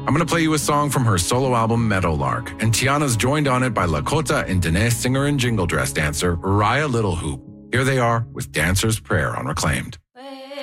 I'm going to play you a song from her solo album, Meadowlark, and Tiana's joined on it by Lakota and Danae singer and jingle dress dancer Raya Littlehoop. Here they are with Dancer's Prayer on Reclaimed.